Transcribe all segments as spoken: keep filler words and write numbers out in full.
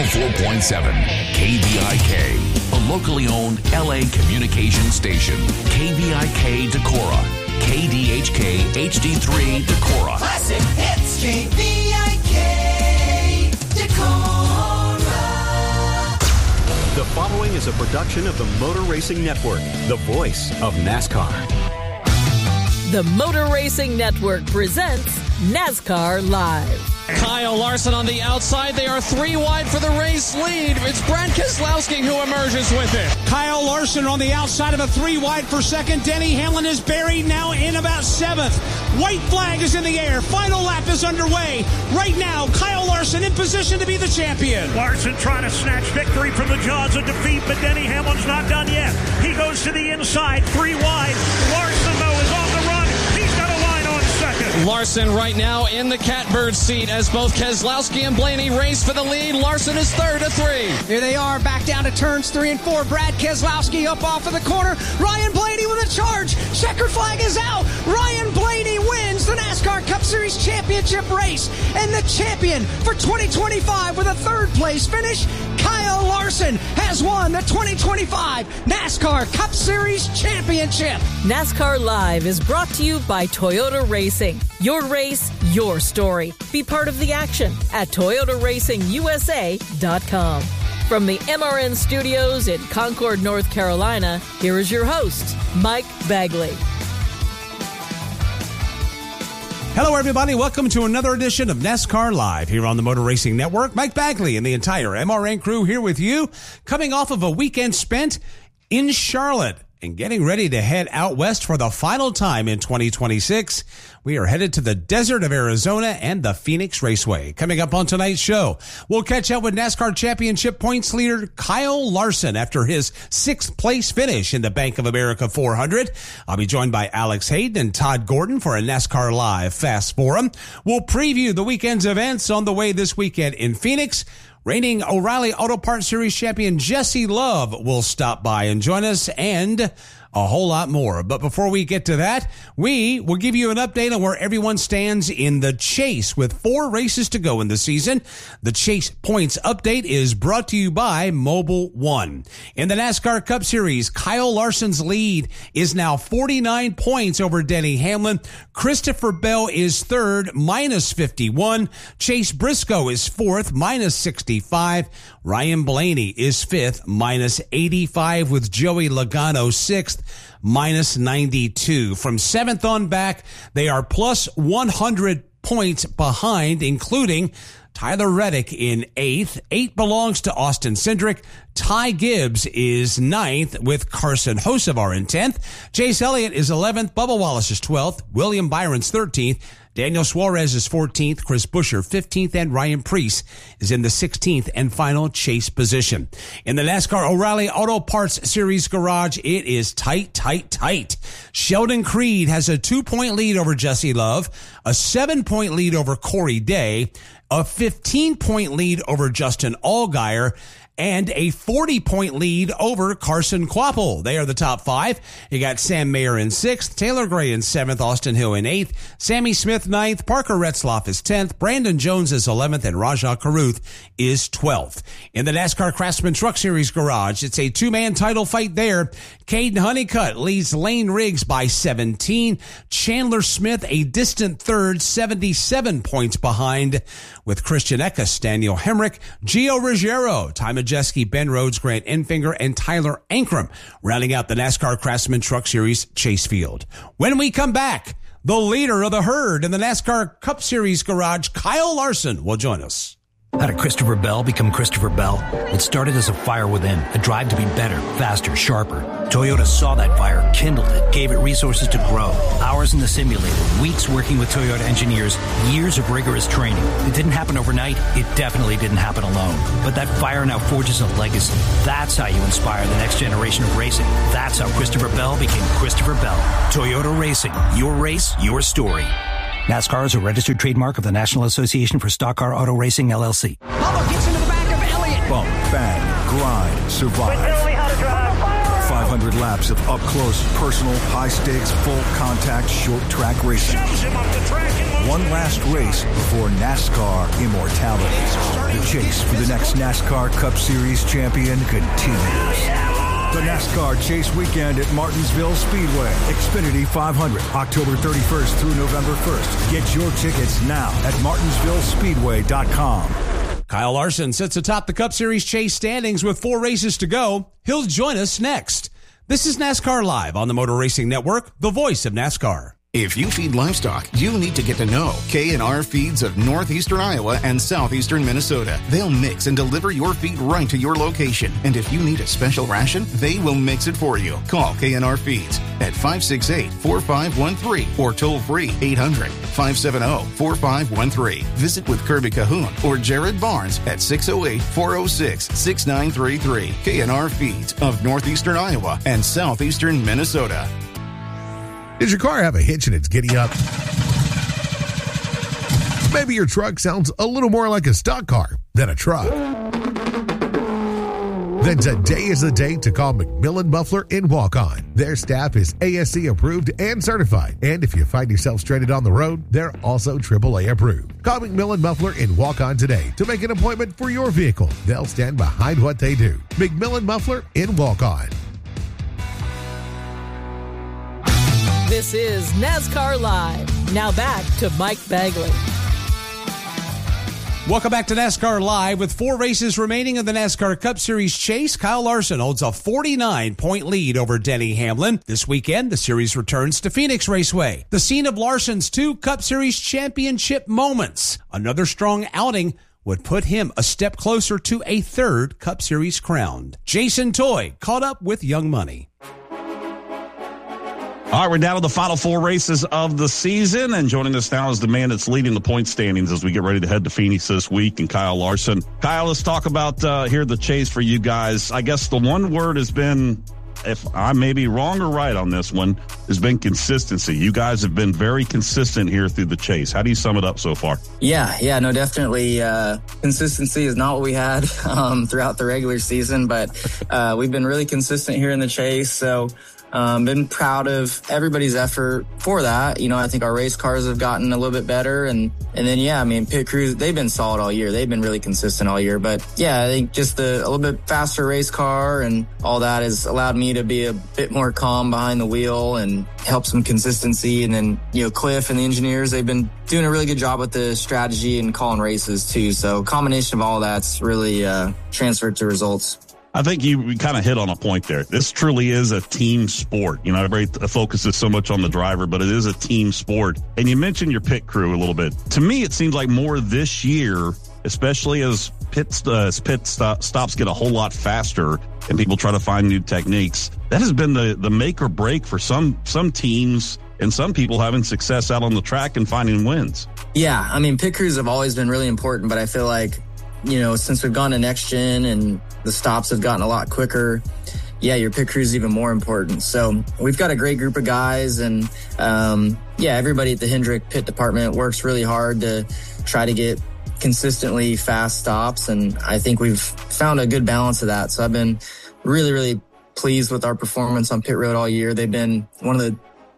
ninety-four point seven K V I K, a locally owned L A communication station. K V I K Decorah, K D H K H D three Decorah. Classic hits, K V I K Decorah. The following is a production of the Motor Racing Network, the voice of NASCAR. The Motor Racing Network presents NASCAR Live. Kyle Larson on the outside. They are three wide for the race lead. It's Brad Keselowski who emerges with it. Kyle Larson on the outside of a three wide for second. Denny Hamlin is buried now in about seventh. White flag is in the air. Final lap is underway. Right now, Kyle Larson in position to be the champion. Larson trying to snatch victory from the jaws of defeat, but Denny Hamlin's not done yet. He goes to the inside, three wide. Larson, though, is on the run. He's got a line on second. Larson right now in the catbird seat as both Keselowski and Blaney race for the lead. Larson is third at three. Here they are back down to turns three and four. Brad Keselowski up off of the corner. Ryan Blaney with a charge. Checkered flag is out. Ryan Blaney wins the NASCAR Cup Series championship race. And the champion for twenty twenty-five with a third place finish, Kyle Larson, has won the twenty twenty-five NASCAR Cup Series championship. NASCAR Live is brought to you by Toyota Racing. Your race, your story. Be part of the action at Toyota Racing U S A dot com. From the M R N studios in Concord, North Carolina, here is your host, Mike Bagley. Hello, everybody. Welcome to another edition of NASCAR Live here on the Motor Racing Network. Mike Bagley and the entire M R N crew here with you, coming off of a weekend spent in Charlotte and getting ready to head out west for the final time in twenty twenty-six. We are headed to the desert of Arizona and the Phoenix Raceway. Coming up on tonight's show, we'll catch up with NASCAR Championship points leader Kyle Larson after his sixth place finish in the Bank of America four hundred. I'll be joined by Alex Hayden and Todd Gordon for a NASCAR Live Fast Forum. We'll preview the weekend's events on the way this weekend in Phoenix. Reigning O'Reilly Auto Parts Series champion Jesse Love will stop by and join us, and a whole lot more. But before we get to that, we will give you an update on where everyone stands in the chase with four races to go in the season. The Chase Points Update is brought to you by Mobil One. In the NASCAR Cup Series, Kyle Larson's lead is now forty-nine points over Denny Hamlin. Christopher Bell is third, minus fifty-one. Chase Briscoe is fourth, minus sixty-five. Ryan Blaney is fifth, minus eighty-five, with Joey Logano sixth, minus ninety-two. From seventh on back, they are plus one hundred points behind, including Tyler Reddick in eighth. Eight belongs to Austin Cindric. Ty Gibbs is ninth, with Carson Hocevar in tenth. Chase Elliott is eleventh. Bubba Wallace is twelfth. William Byron's thirteenth. Daniel Suarez is fourteenth, Chris Buescher fifteenth, and Ryan Preece is in the sixteenth and final chase position. In the NASCAR O'Reilly Auto Parts Series garage, it is tight, tight, tight. Sheldon Creed has a two-point lead over Jesse Love, a seven-point lead over Corey Day, a fifteen-point lead over Justin Allgaier, and a forty-point lead over Carson Kvapil. They are the top five. You got Sam Mayer in sixth, Taylor Gray in seventh, Austin Hill in eighth, Sammy Smith ninth, Parker Retzlaff is tenth, Brandon Jones is eleventh, and Rajah Caruth is twelfth. In the NASCAR Craftsman Truck Series garage, it's a two-man title fight there. Caden Honeycutt leads Lane Riggs by seventeen. Chandler Smith, a distant third, seventy-seven points behind, with Christian Eckes, Daniel Hemrick, Gio Ruggiero, Ty Majeski, Ben Rhodes, Grant Enfinger, and Tyler Ankrum, rounding out the NASCAR Craftsman Truck Series chase field. When we come back, the leader of the herd in the NASCAR Cup Series garage, Kyle Larson, will join us. How did Christopher Bell become Christopher Bell? It started as a fire within, a drive to be better, faster, sharper. Toyota saw that fire, kindled it, gave it resources to grow. Hours in the simulator, weeks working with Toyota engineers, years of rigorous training. It didn't happen overnight. It definitely didn't happen alone. But that fire now forges a legacy. That's how you inspire the next generation of racing. That's how Christopher Bell became Christopher Bell. Toyota Racing. Your race, your story. NASCAR is a registered trademark of the National Association for Stock Car Auto Racing, L L C. Bubba gets into the back of Elliott. Bump, bang, grind, survive. five hundred laps of up-close, personal, high-stakes, full-contact, short-track racing. Shoves him up the track and One last race before NASCAR immortality. The chase for the next NASCAR Cup Series champion continues. The NASCAR Chase Weekend at Martinsville Speedway. Xfinity five hundred, October thirty-first through November first. Get your tickets now at martinsville speedway dot com. Kyle Larson sits atop the Cup Series Chase standings with four races to go. He'll join us next. This is NASCAR Live on the Motor Racing Network, the voice of NASCAR. If you feed livestock, you need to get to know K and R Feeds of northeastern Iowa and southeastern Minnesota. They'll mix and deliver your feed right to your location. And if you need a special ration, they will mix it for you. Call K and R Feeds at five six eight, four five one three or toll free eight hundred, five seven zero, four five one three. Visit with Kirby Cahoon or Jared Barnes at six oh eight, four oh six, six nine three three. K and R Feeds of northeastern Iowa and southeastern Minnesota. Does your car have a hitch and it's giddy up? Maybe your truck sounds a little more like a stock car than a truck. Then today is the day to call McMillan Muffler in Walk-On. Their staff is A S C approved and certified. And if you find yourself stranded on the road, they're also triple A approved. Call McMillan Muffler in Walk-On today to make an appointment for your vehicle. They'll stand behind what they do. McMillan Muffler in Walk-On. This is NASCAR Live. Now back to Mike Bagley. Welcome back to NASCAR Live. With four races remaining in the NASCAR Cup Series Chase, Kyle Larson holds a forty-nine point lead over Denny Hamlin. This weekend, the series returns to Phoenix Raceway, the scene of Larson's two Cup Series championship moments. Another strong outing would put him a step closer to a third Cup Series crown. Jason Toy caught up with Young Money. All right, we're down to the final four races of the season, and joining us now is the man that's leading the point standings as we get ready to head to Phoenix this week, and Kyle Larson. Kyle, let's talk about uh, here the chase for you guys. I guess the one word has been, if I may be wrong or right on this one, has been consistency. You guys have been very consistent here through the chase. How do you sum it up so far? Yeah, yeah, no, definitely. Uh, consistency is not what we had um, throughout the regular season, but uh, we've been really consistent here in the chase, so Um, been proud of everybody's effort for that. You know, I think our race cars have gotten a little bit better. And, and then, yeah, I mean, pit crews, they've been solid all year. They've been really consistent all year. But, yeah, I think just the, a little bit faster race car and all that has allowed me to be a bit more calm behind the wheel and help some consistency. And then, you know, Cliff and the engineers, they've been doing a really good job with the strategy and calling races, too. So combination of all that's really uh, transferred to results. I think you, you kind of hit on a point there. This truly is a team sport. You know, everybody focuses so much on the driver, but it is a team sport. And you mentioned your pit crew a little bit. To me, it seems like more this year, especially as pit, uh, as pit stop, stops get a whole lot faster and people try to find new techniques. That has been the, the make or break for some, some teams and some people having success out on the track and finding wins. Yeah, I mean, pit crews have always been really important, but I feel like, you know, since we've gone to next gen and the stops have gotten a lot quicker, yeah, your pit crew is even more important. So we've got a great group of guys, and um, yeah, everybody at the Hendrick pit department works really hard to try to get consistently fast stops, and I think we've found a good balance of that. So I've been really, really pleased with our performance on pit road all year. They've been one of the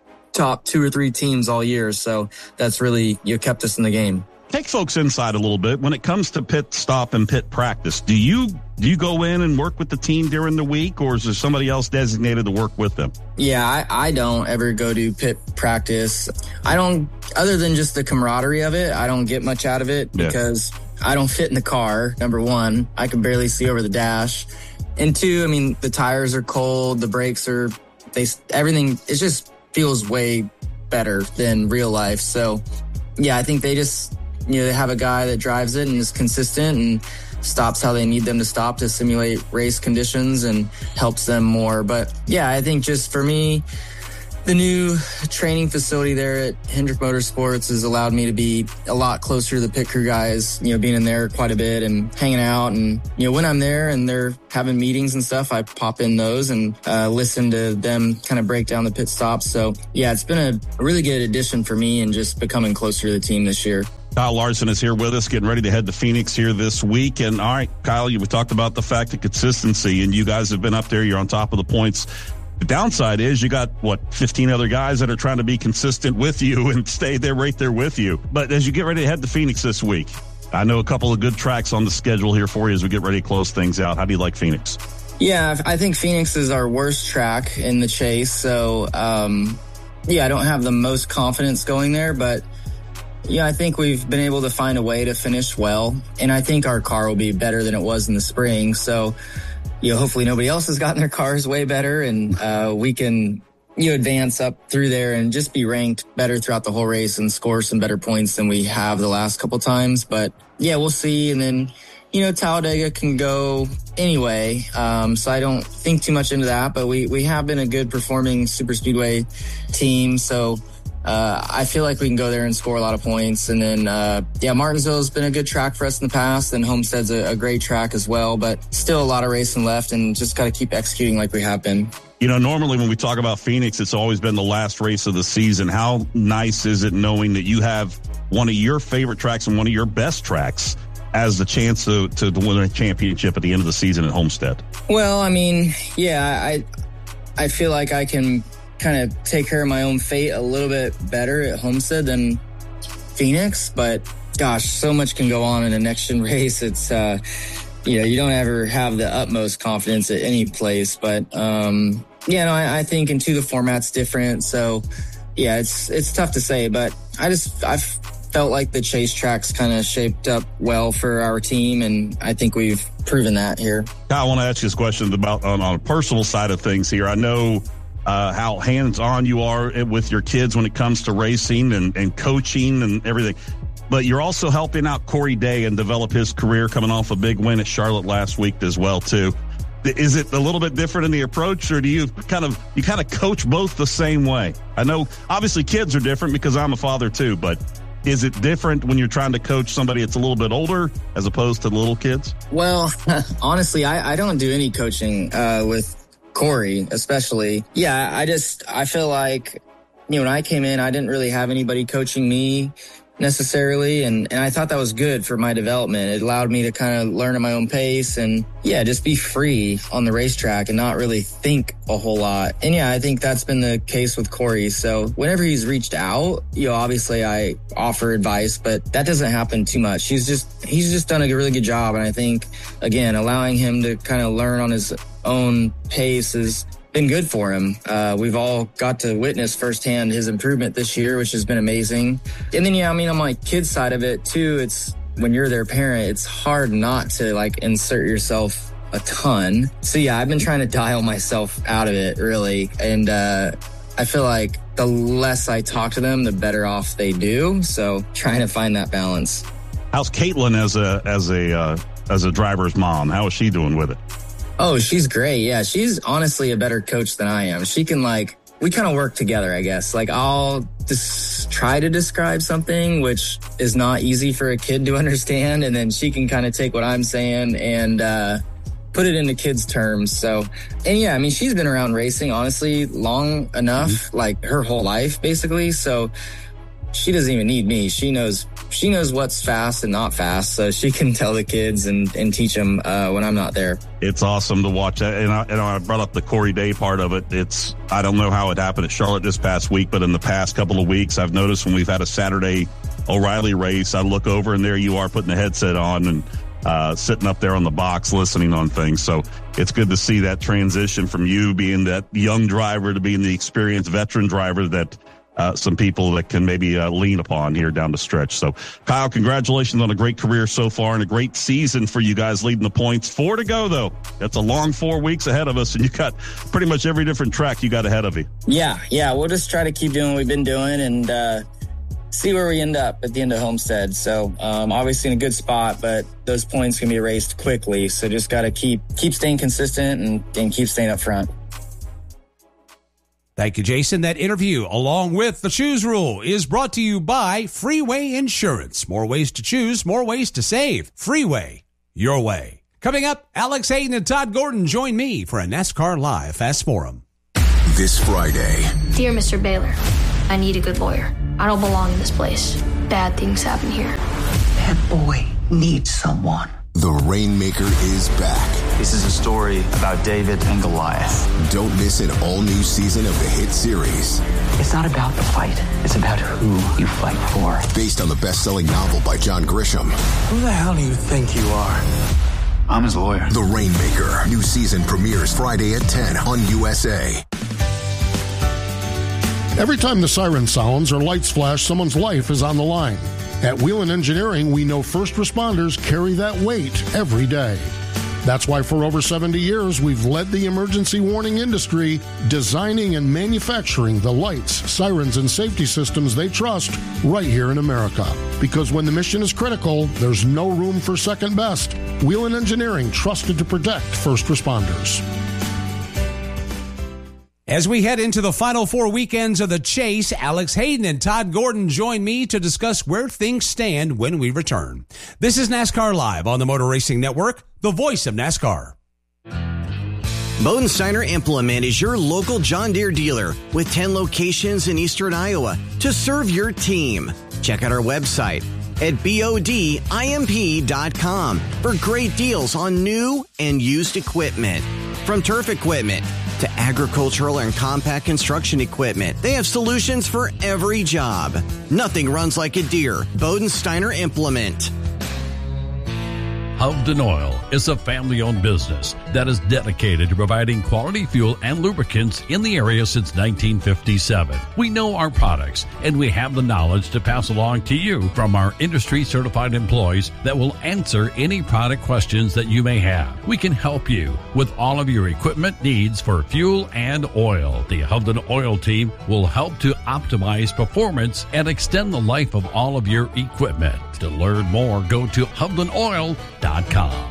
top two or three teams all year, so that's really, you know, kept us in the game. Take folks inside a little bit. When it comes to pit stop and pit practice, do you do you go in and work with the team during the week, or is there somebody else designated to work with them? Yeah, I, I don't ever go to pit practice. I don't, other than just the camaraderie of it, I don't get much out of it because yeah. I don't fit in the car, number one. I can barely see over the dash. And two, I mean, the tires are cold, the brakes are, they everything, it just feels way better than real life. So, yeah, I think they just, you know, they have a guy that drives it and is consistent and stops how they need them to stop to simulate race conditions and helps them more. But yeah, I think just for me, the new training facility there at Hendrick Motorsports has allowed me to be a lot closer to the pit crew guys, you know, being in there quite a bit and hanging out. And, you know, when I'm there and they're having meetings and stuff, I pop in those and uh, listen to them kind of break down the pit stops. So yeah, it's been a really good addition for me and just becoming closer to the team this year. Kyle Larson is here with us, getting ready to head to Phoenix here this week. And all right, Kyle, you we talked about the fact of consistency, and you guys have been up there. You're on top of the points. The downside is you got, what, fifteen other guys that are trying to be consistent with you and stay there right there with you. But as you get ready to head to Phoenix this week, I know a couple of good tracks on the schedule here for you as we get ready to close things out. How do you like Phoenix? Yeah, I think Phoenix is our worst track in the chase. So, um, yeah, I don't have the most confidence going there, but yeah, I think we've been able to find a way to finish well. And I think our car will be better than it was in the spring. So, you know, hopefully nobody else has gotten their cars way better, and uh, we can, you know, advance up through there and just be ranked better throughout the whole race and score some better points than we have the last couple times. But yeah, we'll see. And then, you know, Talladega can go anyway. Um, so I don't think too much into that, but we, we have been a good performing super speedway team. So, Uh, I feel like we can go there and score a lot of points. And then, uh, yeah, Martinsville has been a good track for us in the past, and Homestead's a, a great track as well, but still a lot of racing left, and just got to keep executing like we have been. You know, normally when we talk about Phoenix, it's always been the last race of the season. How nice is it knowing that you have one of your favorite tracks and one of your best tracks as the chance to, to win a championship at the end of the season at Homestead? Well, I mean, yeah, I, I feel like I can kind of take care of my own fate a little bit better at Homestead than Phoenix, but gosh, so much can go on in a next gen race. It's, uh, you know, you don't ever have the utmost confidence at any place, but, um, yeah, no, I, I think in two, the format's different. So yeah, it's, it's tough to say, but I just, I've felt like the chase tracks kind of shaped up well for our team, and I think we've proven that here. I want to ask you this question about on, on a personal side of things here. I know Uh, how hands-on you are with your kids when it comes to racing and, and coaching and everything. But you're also helping out Corey Day and develop his career, coming off a big win at Charlotte last week as well, too. Is it a little bit different in the approach, or do you kind of you kind of coach both the same way? I know, obviously, kids are different because I'm a father, too, but is it different when you're trying to coach somebody that's a little bit older as opposed to the little kids? Well, honestly, I, I don't do any coaching uh, with Corey, especially. Yeah, I just, I feel like, you know, when I came in, I didn't really have anybody coaching me necessarily. And, and I thought that was good for my development. It allowed me to kind of learn at my own pace and, yeah, just be free on the racetrack and not really think a whole lot. And yeah, I think that's been the case with Corey. So whenever he's reached out, you know, obviously I offer advice, but that doesn't happen too much. He's just, he's just done a really good job. And I think, again, allowing him to kind of learn on his own pace has been good for him. Uh, we've all got to witness firsthand his improvement this year, which has been amazing. And then, yeah, I mean, on my kids' side of it too, it's when you're their parent, it's hard not to like insert yourself a ton. So yeah, I've been trying to dial myself out of it really. And, uh, I feel like the less I talk to them, the better off they do. So trying to find that balance. How's Caitlin as a, as a, uh, as a driver's mom? How is she doing with it? Oh, she's great. Yeah, she's honestly a better coach than I am. She can like, we kind of work together, I guess. Like I'll just try to describe something, which is not easy for a kid to understand. And then she can kind of take what I'm saying and uh, put it into kids' terms. So, and yeah, I mean, she's been around racing, honestly, long enough, mm-hmm. like her whole life, basically. So she doesn't even need me. She knows she knows what's fast and not fast, so she can tell the kids and, and teach them uh, when I'm not there. It's awesome to watch that. And I, and I brought up the Corey Day part of it. It's I don't know how it happened at Charlotte this past week, but in the past couple of weeks, I've noticed when we've had a Saturday O'Reilly race, I look over and there you are putting the headset on and uh, sitting up there on the box listening on things. So it's good to see that transition from you being that young driver to being the experienced veteran driver that Uh, some people that can maybe uh, lean upon here down the stretch. So, Kyle, congratulations on a great career so far and a great season for you guys leading the points. Four to go, though. That's a long four weeks ahead of us, and you got pretty much every different track you got ahead of you. Yeah, yeah. We'll just try to keep doing what we've been doing and uh, see where we end up at the end of Homestead. So, um, obviously in a good spot, but those points can be erased quickly. So just got to keep keep staying consistent and, and keep staying up front. Thank you, Jason. That interview, along with the Choose Rule, is brought to you by Freeway Insurance. More ways to choose, more ways to save. Freeway, your way. Coming up, Alex Hayden and Todd Gordon join me for a NASCAR Live Fast Forum. This Friday. Dear Mister Baylor, I need a good lawyer. I don't belong in this place. Bad things happen here. That boy needs someone. The Rainmaker is back. This is a story about David and Goliath. Don't miss an all-new season of the hit series. It's not about the fight. It's about who you fight for. Based on the best-selling novel by John Grisham. Who the hell do you think you are? I'm his lawyer. The Rainmaker. New season premieres Friday at ten on U S A. Every time the siren sounds or lights flash, someone's life is on the line. At Wheelan Engineering, we know first responders carry that weight every day. That's why for over seventy years, we've led the emergency warning industry, designing and manufacturing the lights, sirens, and safety systems they trust right here in America. Because when the mission is critical, there's no room for second best. Wheelan Engineering, trusted to protect first responders. As we head into the final four weekends of the Chase, Alex Hayden and Todd Gordon join me to discuss where things stand when we return. This is NASCAR Live on the Motor Racing Network, the voice of NASCAR. Bodensteiner Implement is your local John Deere dealer with ten locations in eastern Iowa to serve your team. Check out our website at B O D I M P dot com for great deals on new and used equipment. From turf equipment to agricultural and compact construction equipment, they have solutions for every job. Nothing runs like a Deere. Bodensteiner Implement. Hovden Oil is a family-owned business that is dedicated to providing quality fuel and lubricants in the area since nineteen fifty-seven. We know our products, and we have the knowledge to pass along to you from our industry-certified employees that will answer any product questions that you may have. We can help you with all of your equipment needs for fuel and oil. The Hovden Oil team will help to optimize performance and extend the life of all of your equipment. To learn more, go to hovden oil dot com.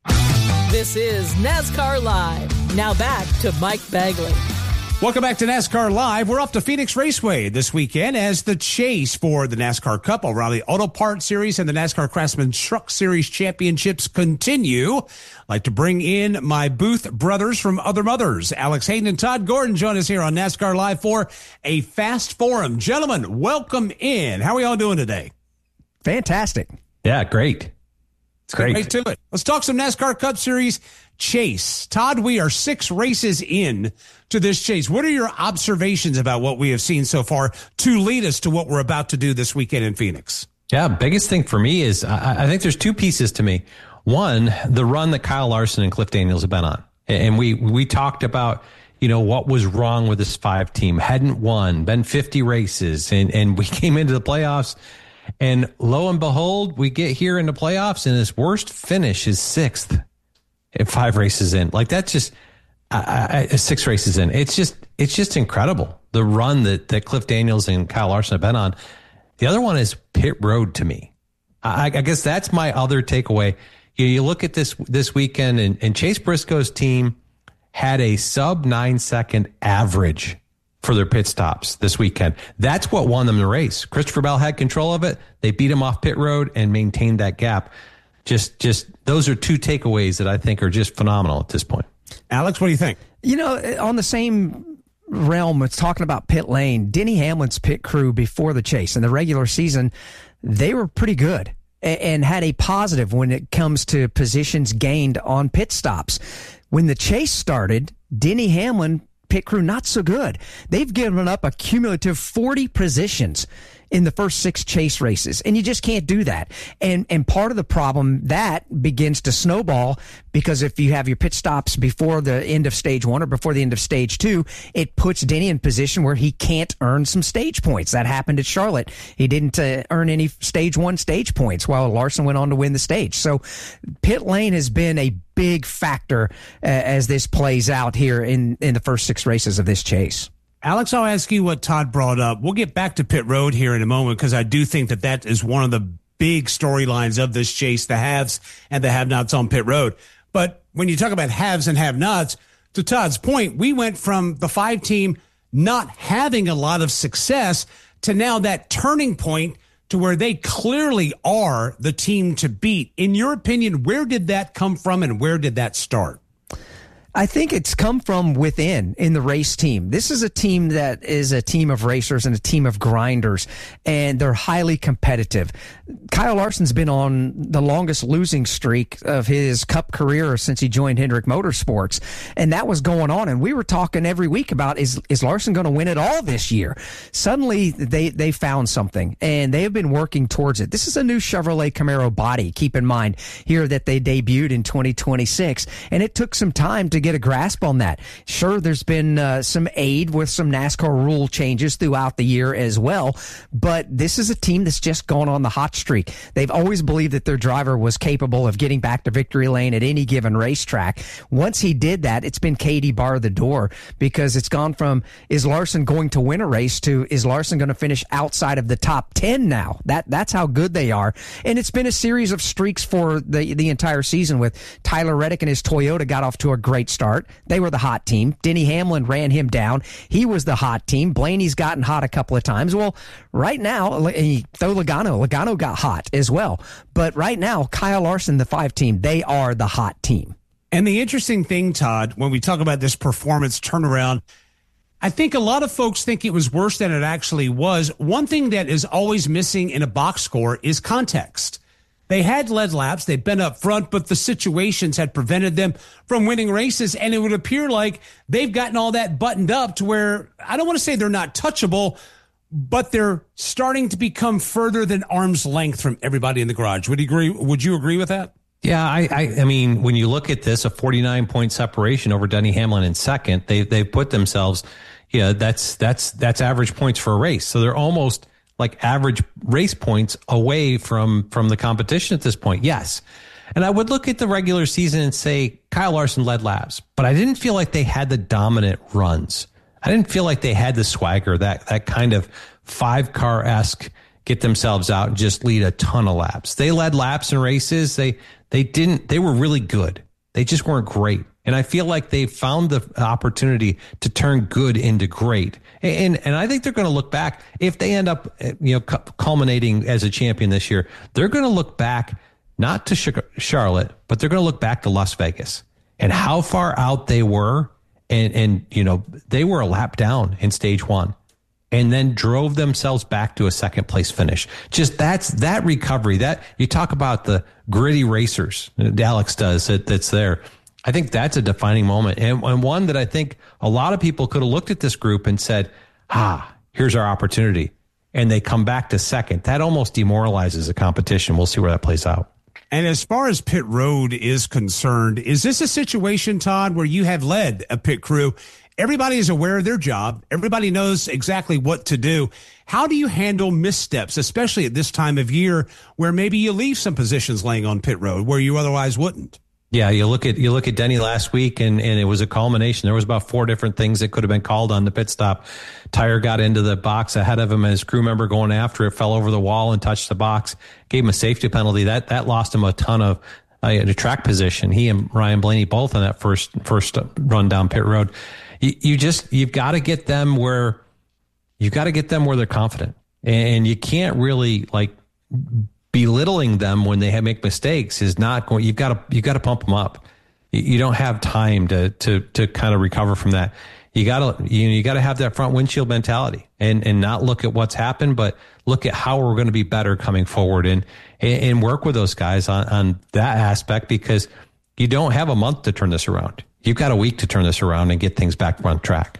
This is NASCAR Live. Now back to Mike Bagley. Welcome back to NASCAR Live. We're off to Phoenix Raceway this weekend as the chase for the NASCAR Cup, O'Reilly Auto Parts Series, and the NASCAR Craftsman Truck Series championships continue. I'd like to bring in my Booth brothers from Other Mothers. Alex Hayden and Todd Gordon join us here on NASCAR Live for a Fast Forum. Gentlemen, welcome in. How are we all doing today? Fantastic. Yeah, great. It's great. Right to it. Let's talk some NASCAR Cup Series chase. Todd, we are six races in to this chase. What are your observations about what we have seen so far to lead us to what we're about to do this weekend in Phoenix? Yeah, biggest thing for me is I, I think there's two pieces to me. One, the run that Kyle Larson and Cliff Daniels have been on. And we, we talked about, you know, what was wrong with this five team. Hadn't won, been fifty races, and, and we came into the playoffs. And lo and behold, we get here in the playoffs, and his worst finish is sixth at five races in. Like, that's just uh, six races in. It's just it's just incredible, the run that, that Cliff Daniels and Kyle Larson have been on. The other one is pit road to me. I, I guess that's my other takeaway. You, you look at this this weekend, and, and Chase Briscoe's team had a sub nine second average for their pit stops this weekend. That's what won them the race. Christopher Bell had control of it. They beat him off pit road and maintained that gap. Just, just those are two takeaways that I think are just phenomenal at this point. Alex, what do you think? You know, on the same realm, it's talking about pit lane. Denny Hamlin's pit crew before the chase in the regular season, they were pretty good and had a positive when it comes to positions gained on pit stops. When the chase started, Denny Hamlin pit crew not so good. They've given up a cumulative forty positions in the first six chase races, and you just can't do that. And and part of the problem that begins to snowball, because if you have your pit stops before the end of stage one or before the end of stage two, it puts Denny in position where he can't earn some stage points. That happened at Charlotte. He didn't uh, earn any stage one stage points while Larson went on to win the stage. So pit lane has been a big factor uh, as this plays out here in, in the first six races of this chase. Alex, I'll ask you what Todd brought up. We'll get back to pit road here in a moment, because I do think that that is one of the big storylines of this chase, the haves and the have-nots on pit road. But when you talk about haves and have-nots, to Todd's point, we went from the five team not having a lot of success to now that turning point to where they clearly are the team to beat. In your opinion, where did that come from and where did that start? I think it's come from within in the race team. This is a team that is a team of racers and a team of grinders, and they're highly competitive. Kyle Larson's been on the longest losing streak of his Cup career since he joined Hendrick Motorsports, and that was going on. And we were talking every week about, is is Larson going to win it all this year? Suddenly, they, they found something, and they have been working towards it. This is a new Chevrolet Camaro body, keep in mind, here that they debuted in twenty twenty-six, and it took some time to get a grasp on that. Sure, there's been uh, some aid with some NASCAR rule changes throughout the year as well, but this is a team that's just gone on the hot streak. They've always believed that their driver was capable of getting back to victory lane at any given racetrack. Once he did that, it's been Katie bar the door, because it's gone from, is Larson going to win a race, to, is Larson going to finish outside of the top ten now? That That's how good they are. And it's been a series of streaks for the, the entire season, with Tyler Reddick and his Toyota got off to a great start. They were the hot team. Denny Hamlin ran him down. He was the hot team. Blaney's gotten hot a couple of times. Well, right now, throw Logano. Logano got hot as well. But right now, Kyle Larson, the five team, they are the hot team. And the interesting thing, Todd, when we talk about this performance turnaround, I think a lot of folks think it was worse than it actually was. One thing that is always missing in a box score is context. They had led laps, they've been up front, but the situations had prevented them from winning races, and it would appear like they've gotten all that buttoned up to where, I don't want to say they're not touchable, but they're starting to become further than arm's length from everybody in the garage. Would you agree? Would you agree with that? Yeah, I, I, I mean, when you look at this, a forty-nine point separation over Denny Hamlin in second, they they put themselves, yeah, that's that's that's average points for a race. So they're almost like average race points away from from the competition at this point. Yes. And I would look at the regular season and say Kyle Larson led laps, but I didn't feel like they had the dominant runs. I didn't feel like they had the swagger, that that kind of five car-esque get themselves out and just lead a ton of laps. They led laps in races. They they didn't they were really good. They just weren't great. And I feel like they found the opportunity to turn good into great. And and I think they're going to look back, if they end up, you know, culminating as a champion this year, they're going to look back not to Charlotte, but they're going to look back to Las Vegas and how far out they were. And, and, you know, they were a lap down in stage one and then drove themselves back to a second place finish. Just that's that recovery, that you talk about the gritty racers Alex does that that's there. I think that's a defining moment, and, and one that I think a lot of people could have looked at this group and said, ah, here's our opportunity. And they come back to second. That almost demoralizes the competition. We'll see where that plays out. And as far as pit road is concerned, is this a situation, Todd, where you have led a pit crew? Everybody is aware of their job. Everybody knows exactly what to do. How do you handle missteps, especially at this time of year where maybe you leave some positions laying on pit road where you otherwise wouldn't? Yeah, you look at you look at Denny last week, and, and it was a culmination. There was about four different things that could have been called on the pit stop. Tire got into the box ahead of him, and his crew member going after it fell over the wall and touched the box. Gave him a safety penalty. That that lost him a ton of uh, the track position. He and Ryan Blaney both on that first first run down pit road. You, you just you've got to get them where you've got to get them where they're confident, and you can't really like. Belittling them when they have make mistakes is not going. You've got to you've got to pump them up. You don't have time to to to kind of recover from that. You got to you know, you got to have that front windshield mentality and and not look at what's happened, but look at how we're going to be better coming forward and and work with those guys on on that aspect, because you don't have a month to turn this around. You've got a week to turn this around and get things back on track.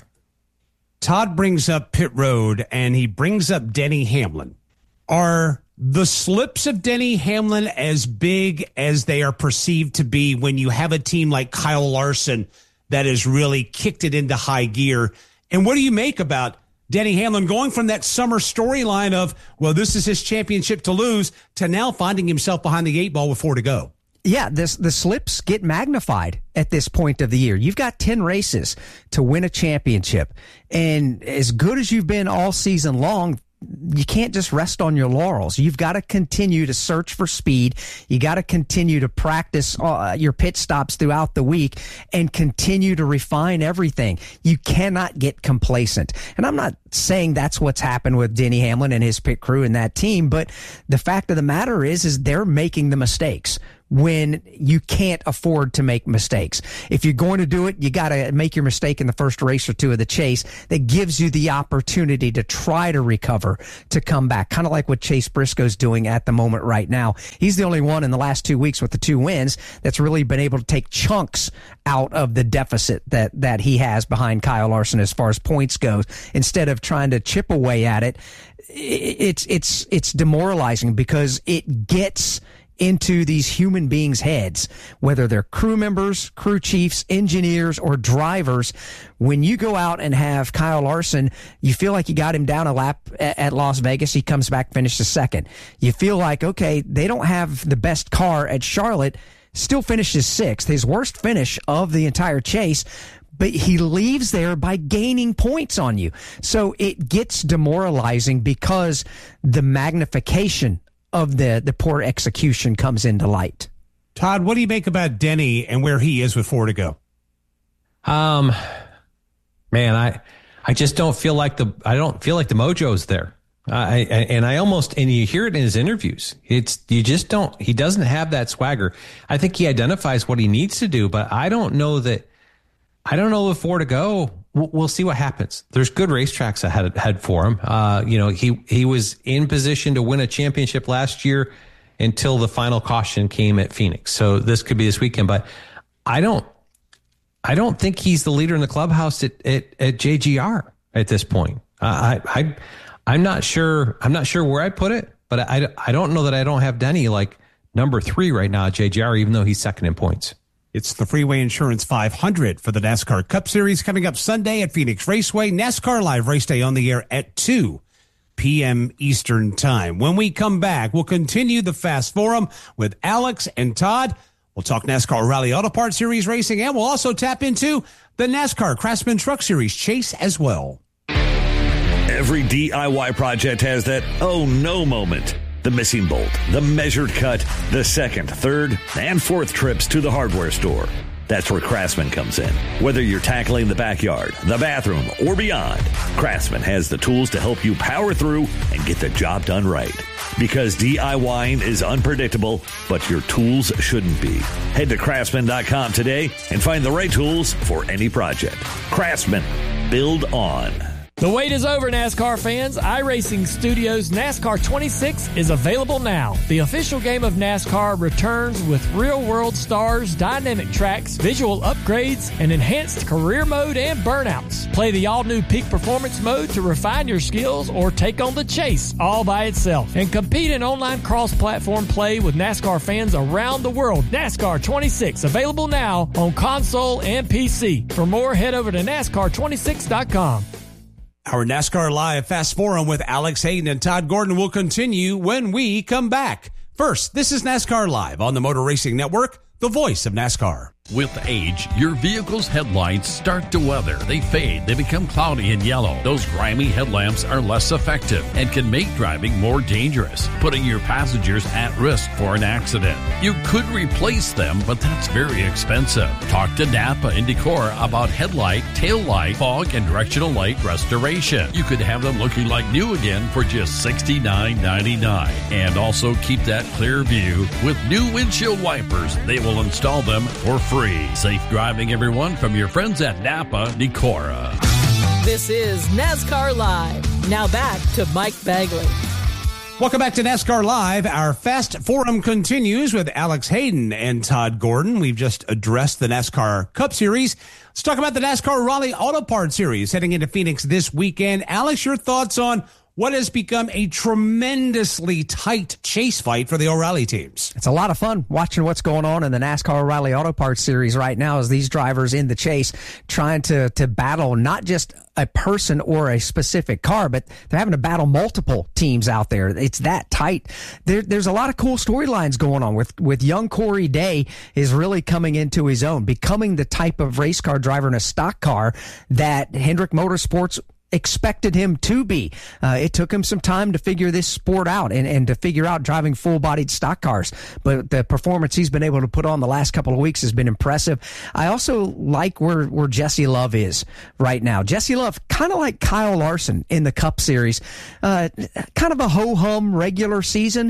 Todd brings up pit road, and he brings up Denny Hamlin. Are the slips of Denny Hamlin as big as they are perceived to be when you have a team like Kyle Larson that has really kicked it into high gear? And what do you make about Denny Hamlin going from that summer storyline of, well, this is his championship to lose, to now finding himself behind the eight ball with four to go? Yeah, this, the slips get magnified at this point of the year. You've got ten races to win a championship. And as good as you've been all season long, you can't just rest on your laurels. You've got to continue to search for speed. You got to continue to practice uh, your pit stops throughout the week and continue to refine everything. You cannot get complacent. And I'm not saying that's what's happened with Denny Hamlin and his pit crew and that team, but the fact of the matter is, is they're making the mistakes. when you can't afford to make mistakes. If you're going to do it, you got to make your mistake in the first race or two of the chase. That gives you the opportunity to try to recover, to come back, kind of like what Chase Briscoe's doing at the moment right now. He's the only one in the last two weeks with the two wins that's really been able to take chunks out of the deficit that, that he has behind Kyle Larson as far as points goes. Instead of trying to chip away at it, it's, it's, it's demoralizing because it gets into these human beings' heads, whether they're crew members, crew chiefs, engineers, or drivers. When you go out and have Kyle Larson, you feel like you got him down a lap at Las Vegas. He comes back, finishes second. You feel like, okay, they don't have the best car at Charlotte, still finishes sixth, his worst finish of the entire chase. But he leaves there by gaining points on you. So it gets demoralizing because the magnification of the, the poor execution comes into light. Todd, what do you make about Denny and where he is with four to go? Um, man, I I just don't feel like the I don't feel like the mojo's there. I, I and I almost and you hear it in his interviews. It's you just don't. He doesn't have that swagger. I think he identifies what he needs to do, but I don't know that. I don't know if four to go. We'll, we'll see what happens. There's good racetracks ahead ahead for him. Uh, you know, he he was in position to win a championship last year until the final caution came at Phoenix. So this could be this weekend, but I don't. I don't think he's the leader in the clubhouse at at, at J G R at this point. Uh, I I I'm not sure. I'm not sure where I put it, but I I don't know that I don't have Denny like number three right now at J G R, even though he's second in points. It's the Freeway Insurance five hundred for the NASCAR Cup Series coming up Sunday at Phoenix Raceway. NASCAR Live race day on the air at two p.m. Eastern Time. When we come back, we'll continue the Fast Forum with Alex and Todd. We'll talk NASCAR Rally Auto Parts Series racing, and we'll also tap into the NASCAR Craftsman Truck Series chase as well. Every D I Y project has that oh no moment. The missing bolt, the measured cut, the second, third, and fourth trips to the hardware store. That's where Craftsman comes in. Whether you're tackling the backyard, the bathroom, or beyond, Craftsman has the tools to help you power through and get the job done right. Because DIYing is unpredictable, but your tools shouldn't be. Head to Craftsman dot com today and find the right tools for any project. Craftsman. Build on. The wait is over, NASCAR fans. iRacing Studios NASCAR twenty-six is available now. The official game of NASCAR returns with real-world stars, dynamic tracks, visual upgrades, and enhanced career mode and burnouts. Play the all-new Peak Performance mode to refine your skills or take on the chase all by itself. And compete in online cross-platform play with NASCAR fans around the world. NASCAR twenty-six, available now on console and P C. For more, head over to NASCAR twenty-six dot com. Our NASCAR Live Fast Forum with Alex Hayden and Todd Gordon will continue when we come back. First, this is NASCAR Live on the Motor Racing Network, the voice of NASCAR. With age, your vehicle's headlights start to weather. They fade. They become cloudy and yellow. Those grimy headlamps are less effective and can make driving more dangerous, putting your passengers at risk for an accident. You could replace them, but that's very expensive. Talk to Napa and Decorah about headlight, tail light, fog, and directional light restoration. You could have them looking like new again for just sixty-nine ninety-nine. And also keep that clear view with new windshield wipers. They will install them for free. Safe driving, everyone, from your friends at Napa Decorah. This is NASCAR Live. Now back to Mike Bagley. Welcome back to NASCAR Live. Our Fast Forum continues with Alex Hayden and Todd Gordon. We've just addressed the NASCAR Cup Series. Let's talk about the NASCAR Raleigh Auto Parts Series heading into Phoenix this weekend. Alex, your thoughts on what has become a tremendously tight chase fight for the O'Reilly teams? It's a lot of fun watching what's going on in the NASCAR O'Reilly Auto Parts Series right now as these drivers in the chase trying to, to battle not just a person or a specific car, but they're having to battle multiple teams out there. It's that tight. There, there's a lot of cool storylines going on with, with young Corey Day is really coming into his own, becoming the type of race car driver in a stock car that Hendrick Motorsports expected him to be. Uh, it took him some time to figure this sport out and, and to figure out driving full-bodied stock cars. But the performance he's been able to put on the last couple of weeks has been impressive. I also like where, where Jesse Love is right now. Jesse Love, kind of like Kyle Larson in the Cup Series, uh, kind of a ho-hum regular season,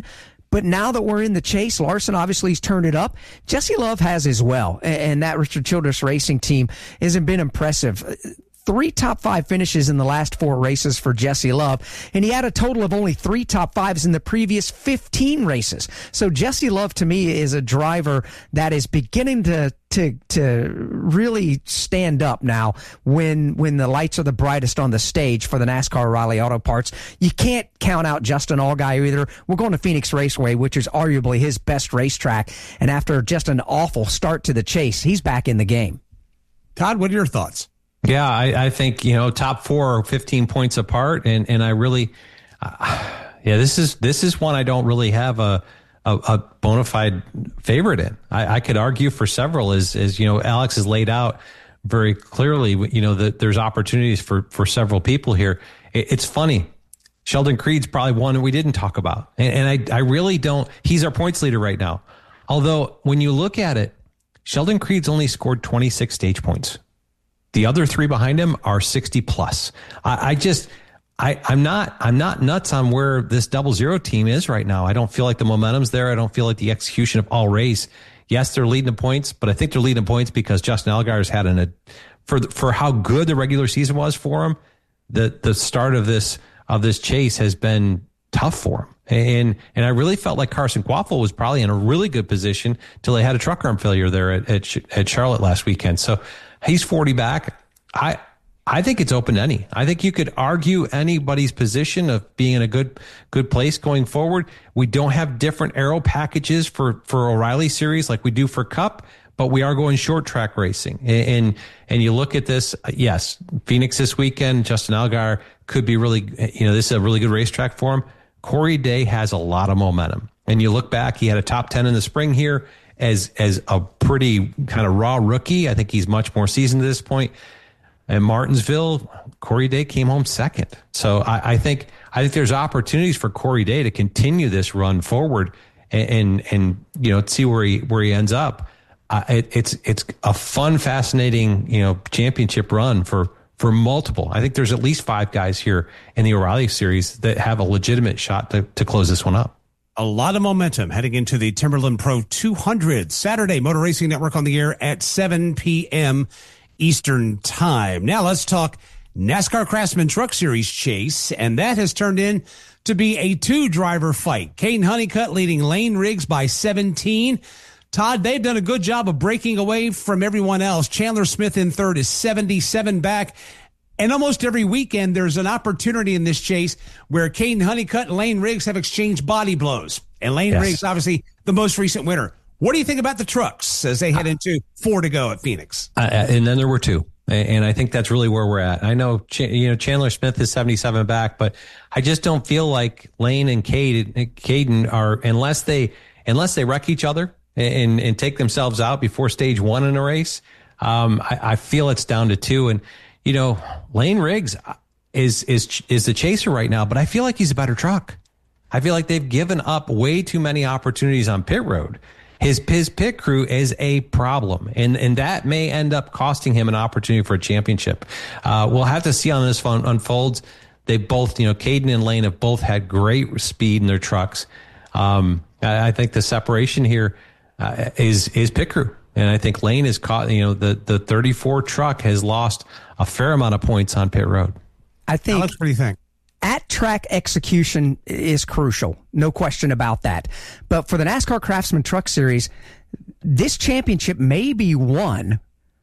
But now that we're in the chase, Larson obviously has turned it up. Jesse Love has as well. And that Richard Childress Racing team hasn't been impressive. Three top five finishes in the last four races for Jesse Love, and he had a total of only three top fives in the previous fifteen races. So Jesse Love, to me, is a driver that is beginning to to to really stand up now when when the lights are the brightest on the stage for the NASCAR O'Reilly Auto Parts. You can't count out Justin Allgaier either. We're going to Phoenix Raceway, which is arguably his best racetrack, and after just an awful start to the chase, he's back in the game. Todd, what are your thoughts? Yeah, I, I think, you know, top four, fifteen points apart. And, and I really, uh, yeah, this is, this is one I don't really have a, a, a bona fide favorite in. I, I could argue for several as, as, you know, Alex has laid out very clearly, you know, that there's opportunities for, for several people here. It, it's funny. Sheldon Creed's probably one that we didn't talk about. And, and I, I really don't, he's our points leader right now. Although when you look at it, Sheldon Creed's only scored twenty-six stage points. The other three behind him are sixty plus. I, I just, I, I'm not, I'm not nuts on where this double zero team is right now. I don't feel like the momentum's there. I don't feel like the execution of all race. Yes, they're leading the points, but I think they're leading the points because Justin Allgaier's had an, a, for, for how good the regular season was for him. The, the start of this, of this chase has been tough for him. And, and I really felt like Carson Quaffle was probably in a really good position till they had a truck arm failure there at, at, at Charlotte last weekend. So, he's forty back. I I think it's open to any. I think you could argue anybody's position of being in a good good place going forward. We don't have different aero packages for, for O'Reilly Series like we do for Cup, but we are going short track racing. And and, and you look at this, yes, Phoenix this weekend, Justin Allgaier could be really, you know, this is a really good racetrack for him. Corey Day has a lot of momentum. And you look back, he had a top ten in the spring here. As as a pretty kind of raw rookie. I think he's much more seasoned at this point. And Martinsville, Corey Day came home second. So I, I think I think there's opportunities for Corey Day to continue this run forward and and, and you know see where he where he ends up. Uh, it, it's it's a fun, fascinating you know championship run for for multiple. I think there's at least five guys here in the O'Reilly Series that have a legitimate shot to, to close this one up. A lot of momentum heading into the Timberland Pro two hundred Saturday. Motor Racing Network on the air at seven p.m. Eastern Time. Now let's talk NASCAR Craftsman Truck Series chase, and that has turned in to be a two-driver fight. Caden Honeycutt leading Lane Riggs by seventeen. Todd, they've done a good job of breaking away from everyone else. Chandler Smith in third is seventy-seven back. And almost every weekend, there's an opportunity in this chase where Caden Honeycutt and Lane Riggs have exchanged body blows. And Lane yes. Riggs, obviously, the most recent winner. What do you think about the trucks as they head into four to go at Phoenix? Uh, and then there were two. And I think that's really where we're at. I know, you know, Chandler Smith is seventy-seven back, but I just don't feel like Lane and Caden, Caden are, unless they, unless they wreck each other and, and take themselves out before stage one in a race, um, I, I feel it's down to two. And, you know, Lane Riggs is is is the chaser right now, but I feel like he's a better truck. I feel like they've given up way too many opportunities on pit road. His his pit crew is a problem, and and that may end up costing him an opportunity for a championship. Uh, we'll have to see how this one unfolds. They both, you know, Caden and Lane have both had great speed in their trucks. Um, I, I think the separation here uh, is is pit crew. And I think Lane is caught, you know, the, the thirty-four truck has lost a fair amount of points on pit road. I think. Alex, what do you think? At track execution is crucial. No question about that. But for the NASCAR Craftsman Truck Series, this championship may be won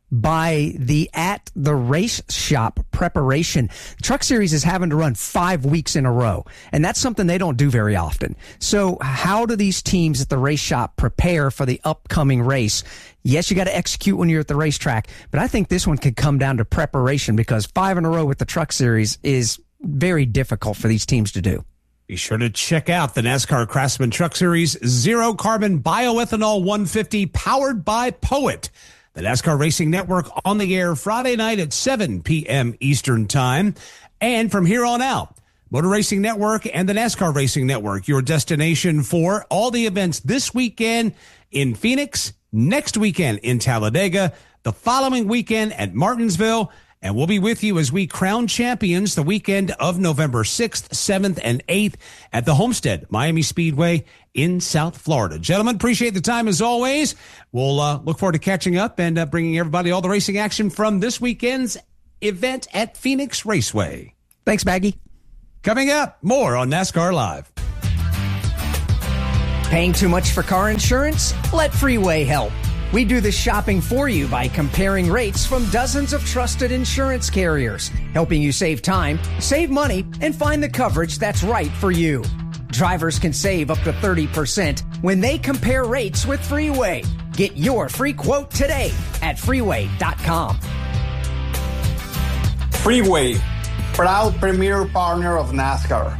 by the at the race shop preparation. Truck Series is having to run five weeks in a row, and that's something they don't do very often. So how do these teams at the race shop prepare for the upcoming race? Yes, you got to execute when you're at the racetrack, but I think this one could come down to preparation because five in a row with the Truck Series is very difficult for these teams to do. Be sure to check out the NASCAR Craftsman Truck Series Zero Carbon Bioethanol one fifty powered by Poet. The NASCAR Racing Network on the air Friday night at seven p.m. Eastern Time. And from here on out, Motor Racing Network and the NASCAR Racing Network, your destination for all the events this weekend in Phoenix, next weekend in Talladega, the following weekend at Martinsville, And we'll be with you as we crown champions the weekend of November sixth, seventh, and eighth at the Homestead Miami Speedway in South Florida. Gentlemen, appreciate the time as always. We'll uh, look forward to catching up and uh, bringing everybody all the racing action from this weekend's event at Phoenix Raceway. Thanks, Baggy. Coming up, more on NASCAR Live. Paying too much for car insurance? Let Freeway help. We do the shopping for you by comparing rates from dozens of trusted insurance carriers, helping you save time, save money, and find the coverage that's right for you. Drivers can save up to thirty percent when they compare rates with Freeway. Get your free quote today at freeway dot com. Freeway, proud premier partner of NASCAR.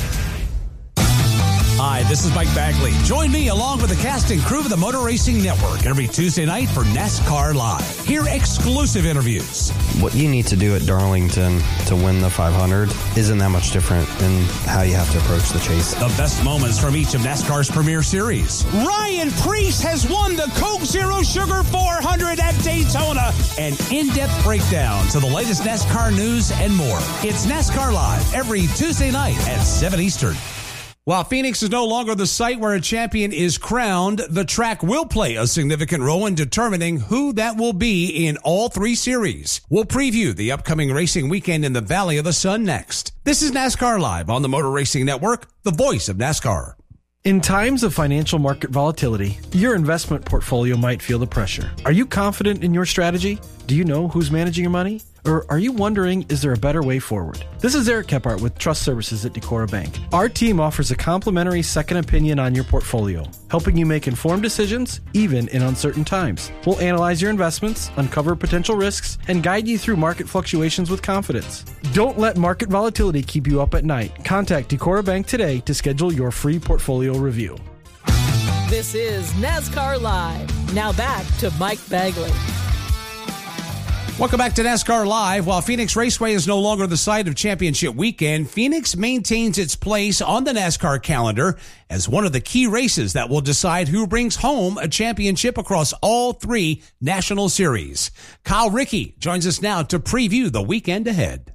Hi, this is Mike Bagley. Join me along with the cast and crew of the Motor Racing Network every Tuesday night for NASCAR Live. Hear exclusive interviews. What you need to do at Darlington to win the five hundred isn't that much different than how you have to approach the chase. The best moments from each of NASCAR's premier series. Ryan Preece has won the Coke Zero Sugar four hundred at Daytona. An in-depth breakdown to the latest NASCAR news and more. It's NASCAR Live every Tuesday night at seven Eastern. While Phoenix is no longer the site where a champion is crowned, the track will play a significant role in determining who that will be in all three series. We'll preview the upcoming racing weekend in the Valley of the Sun next. This is NASCAR Live on the Motor Racing Network, the voice of NASCAR. In times of financial market volatility, your investment portfolio might feel the pressure. Are you confident in your strategy? Do you know who's managing your money? Or are you wondering, is there a better way forward? This is Eric Kephart with Trust Services at Decorah Bank. Our team offers a complimentary second opinion on your portfolio, helping you make informed decisions, even in uncertain times. We'll analyze your investments, uncover potential risks, and guide you through market fluctuations with confidence. Don't let market volatility keep you up at night. Contact Decorah Bank today to schedule your free portfolio review. This is NASCAR Live. Now back to Mike Bagley. Welcome back to NASCAR Live. While Phoenix Raceway is no longer the site of championship weekend, Phoenix maintains its place on the NASCAR calendar as one of the key races that will decide who brings home a championship across all three national series. Kyle Rickey joins us now to preview the weekend ahead.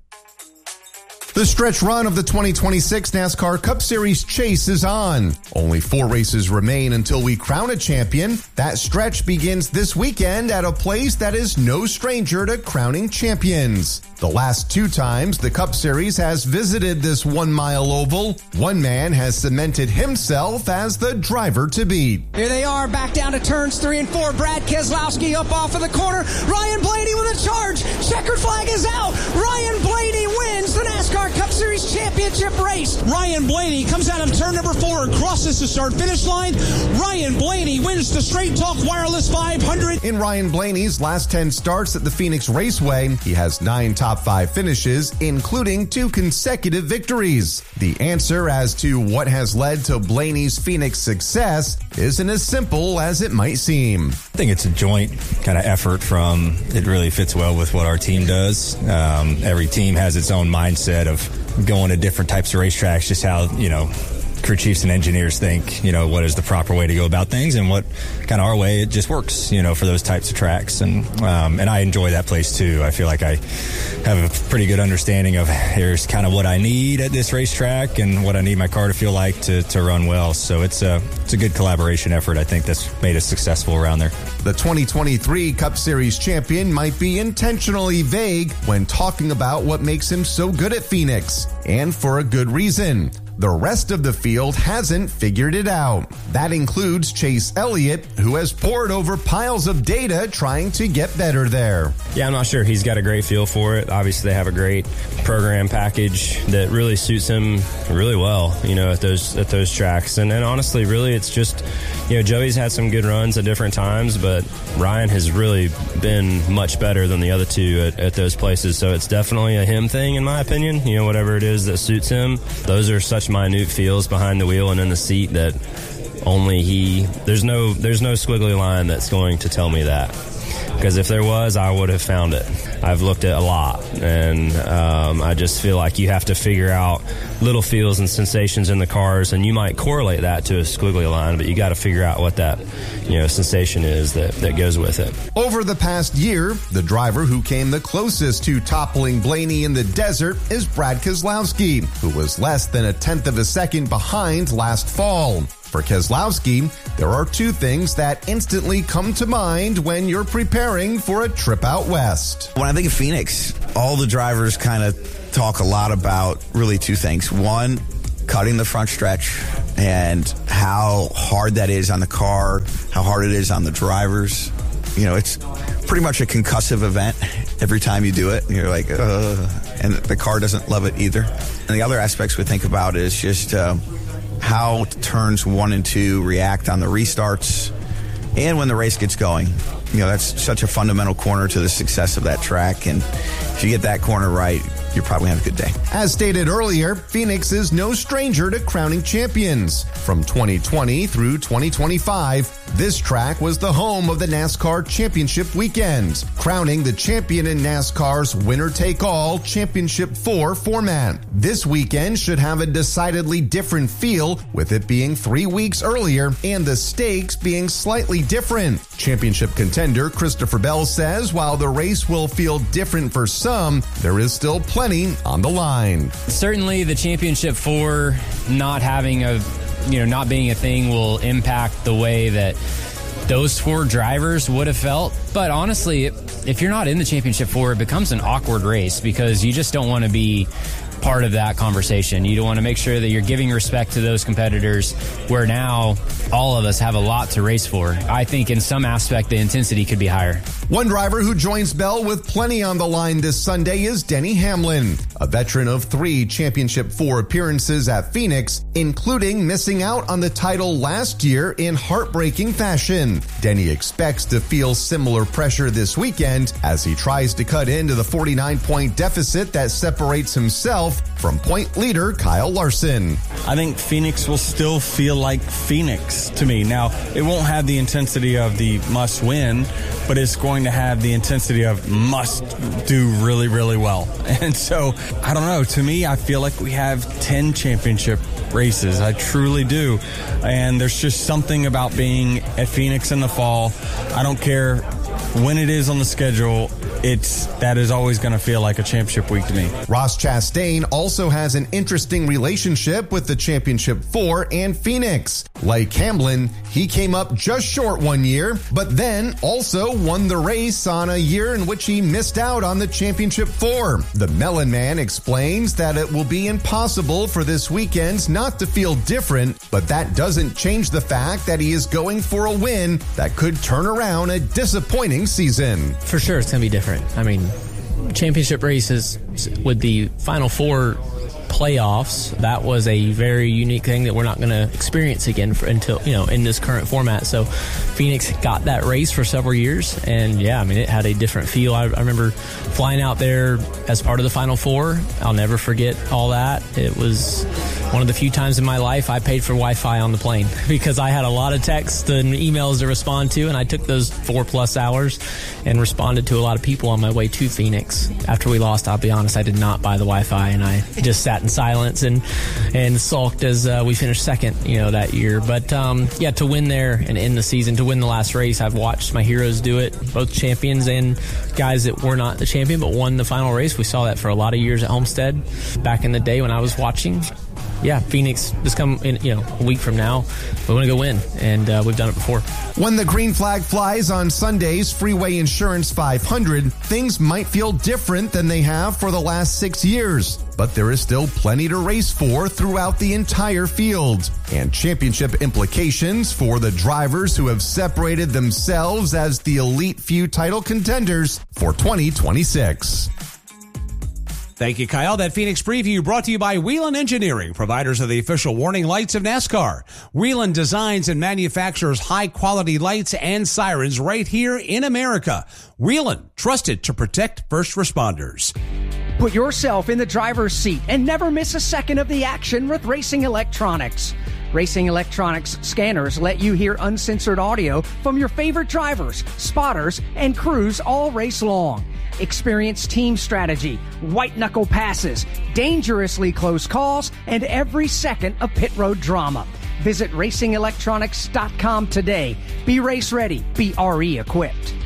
The stretch run of the twenty twenty-six NASCAR Cup Series chase is on. Only four races remain until we crown a champion. That stretch begins this weekend at a place that is no stranger to crowning champions. The last two times the Cup Series has visited this one-mile oval, one man has cemented himself as the driver to beat. Here they are, back down to turns three and four. Brad Keselowski up off of the corner. Ryan Blaney with a charge. Checkered flag is out. Ryan Blaney wins the NASCAR Cup Series championship race. Ryan Blaney comes out of turn number four and crosses the start-finish line. Ryan Blaney wins the Straight Talk Wireless five hundred. In Ryan Blaney's last ten starts at the Phoenix Raceway, he has nine top five finishes, including two consecutive victories. The answer as to what has led to Blaney's Phoenix success isn't as simple as it might seem. I think it's a joint kind of effort from, it really fits well with what our team does. Um, every team has its own mindset of going to different types of racetracks, just how, you know, crew chiefs and engineers think, you know, what is the proper way to go about things, and what kind of our way it just works, you know, for those types of tracks. And um, and I enjoy that place too. I feel like I have a pretty good understanding of here's kind of what I need at this racetrack and what I need my car to feel like to, to run well. So it's a, it's a good collaboration effort, I think, that's made us successful around there. The twenty twenty-three Cup Series champion might be intentionally vague when talking about what makes him so good at Phoenix, and for a good reason. The rest of the field hasn't figured it out. That includes Chase Elliott, who has poured over piles of data trying to get better there. Yeah, I'm not sure. He's got a great feel for it. Obviously, they have a great program package that really suits him really well, you know, at those at those tracks. And then honestly, really, it's just, you know, Joey's had some good runs at different times, but Ryan has really been much better than the other two at, at those places. So it's definitely a him thing, in my opinion. You know, whatever it is that suits him. Those are such minute feels behind the wheel and in the seat that only he, there's no there's no squiggly line that's going to tell me that. Because if there was, I would have found it. I've looked at a lot, and um, I just feel like you have to figure out little feels and sensations in the cars, and you might correlate that to a squiggly line, but you got to figure out what that, you know, sensation is that, that goes with it. Over the past year, the driver who came the closest to toppling Blaney in the desert is Brad Keselowski, who was less than a tenth of a second behind last fall. For Keselowski, there are two things that instantly come to mind when you're preparing for a trip out west. When I think of Phoenix, all the drivers kind of talk a lot about really two things. One, cutting the front stretch and how hard that is on the car, how hard it is on the drivers. You know, it's pretty much a concussive event every time you do it. You're like, uh, and the car doesn't love it either. And the other aspects we think about is just uh, how turns one and two react on the restarts and when the race gets going. You know, that's such a fundamental corner to the success of that track. And if you get that corner right, you're probably having a good day. As stated earlier, Phoenix is no stranger to crowning champions. From twenty twenty through twenty twenty-five, this track was the home of the NASCAR Championship Weekend, crowning the champion in NASCAR's winner-take-all Championship four format. This weekend should have a decidedly different feel, with it being three weeks earlier and the stakes being slightly different. Championship contender Christopher Bell says while the race will feel different for some, there is still plenty on the line. Certainly the Championship four not having a, you know, not being a thing will impact the way that those four drivers would have felt. But honestly, if you're not in the Championship four, it becomes an awkward race because you just don't want to be part of that conversation. You don't want to make sure that you're giving respect to those competitors where now all of us have a lot to race for. I think in some aspect the intensity could be higher. One driver who joins Bell with plenty on the line this Sunday is Denny Hamlin, a veteran of three Championship four appearances at Phoenix, including missing out on the title last year in heartbreaking fashion. Denny expects to feel similar pressure this weekend as he tries to cut into the forty-nine point deficit that separates himself from point leader Kyle Larson. I think Phoenix will still feel like Phoenix to me. Now, it won't have the intensity of the must win, but it's going to have the intensity of must do really, really well. And so, I don't know. To me, I feel like we have ten championship races. I truly do. And there's just something about being at Phoenix in the fall. I don't care when it is on the schedule. It's that is always going to feel like a championship week to me. Ross Chastain also has an interesting relationship with the Championship four and Phoenix. Like Hamlin, he came up just short one year, but then also won the race on a year in which he missed out on the Championship four. The Melon Man explains that it will be impossible for this weekend not to feel different, but that doesn't change the fact that he is going for a win that could turn around a disappointing season. For sure, it's going to be different. I mean, championship races with the Final Four playoffs, that was a very unique thing that we're not going to experience again for, until, you know, in this current format. So Phoenix got that race for several years, and yeah, I mean, it had a different feel. I, I remember flying out there as part of the Final Four. I'll never forget all that. It was one of the few times in my life I paid for Wi-Fi on the plane because I had a lot of texts and emails to respond to, and I took those four plus hours and responded to a lot of people on my way to Phoenix. After we lost, I'll be honest, I did not buy the Wi-Fi, and I just sat in silence and and sulked as uh, we finished second, you know, that year. But um, yeah, to win there and end the season, to win the last race, I've watched my heroes do it, both champions and guys that were not the champion but won the final race. We saw that for a lot of years at Homestead back in the day when I was watching. Yeah, Phoenix, this come in, you know, a week from now, we want to go win, and uh, we've done it before. When the green flag flies on Sunday's Freeway Insurance five hundred, things might feel different than they have for the last six years. But there is still plenty to race for throughout the entire field, and championship implications for the drivers who have separated themselves as the elite few title contenders for twenty twenty-six. Thank you, Kyle. That Phoenix preview brought to you by Whelen Engineering, providers of the official warning lights of NASCAR. Whelen designs and manufactures high-quality lights and sirens right here in America. Whelen, trusted to protect first responders. Put yourself in the driver's seat and never miss a second of the action with Racing Electronics. Racing Electronics scanners let you hear uncensored audio from your favorite drivers, spotters, and crews all race long. Experience team strategy, white-knuckle passes, dangerously close calls, and every second of pit road drama. Visit racing electronics dot com today. Be race ready. Be R E equipped.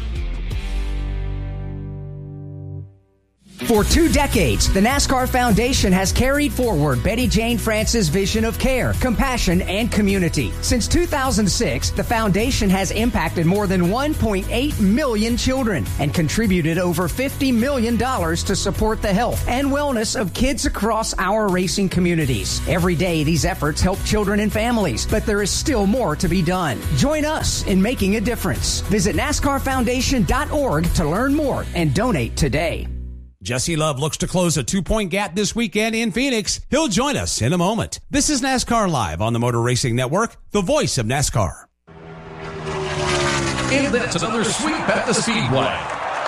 For two decades, the NASCAR Foundation has carried forward Betty Jane France's vision of care, compassion, and community. Since two thousand six, the foundation has impacted more than one point eight million children and contributed over fifty million dollars to support the health and wellness of kids across our racing communities. Every day, these efforts help children and families, but there is still more to be done. Join us in making a difference. Visit NASCAR Foundation dot org to learn more and donate today. Jesse Love looks to close a two-point gap this weekend in Phoenix. He'll join us in a moment. This is NASCAR Live on the Motor Racing Network, the voice of NASCAR. And that's another sweep at the Speedway.